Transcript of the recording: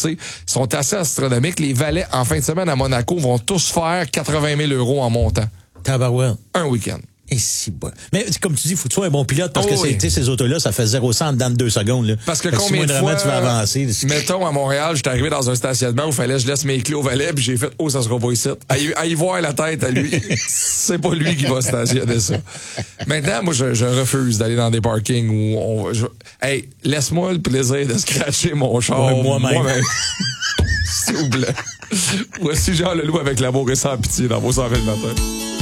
ils sont assez astronomiques. Les valets, en fin de semaine à Monaco, vont tous faire 80 000 € en montant. Tabarouette. Un week-end. Et si bon. Mais comme tu dis, faut que tu sois un bon pilote parce que oui. ces autos-là, ça fait 0-100 dans 2 secondes. Là. Parce que fait combien si de fois, tu vas avancer. mettons, à Montréal, j'étais arrivé dans un stationnement où il fallait que je laisse mes clés au valet, puis j'ai fait, ça sera pas ici. À y voir la tête à lui. C'est pas lui qui va stationner ça. Maintenant, moi, je refuse d'aller dans des parkings où hey, laisse-moi le plaisir de scratcher mon char moi-même. S'il vous plaît. Voici Jean Leloup avec l'amour et sans pitié dans vos 120 le matin.